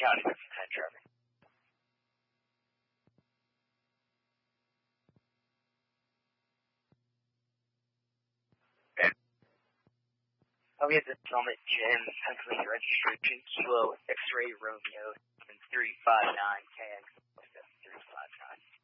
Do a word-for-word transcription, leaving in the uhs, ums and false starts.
County six ten traffic. We have this moment, Jim, Pennsylvania registration, Kilo X-Ray Romeo seven three five nine K X seven three five nine.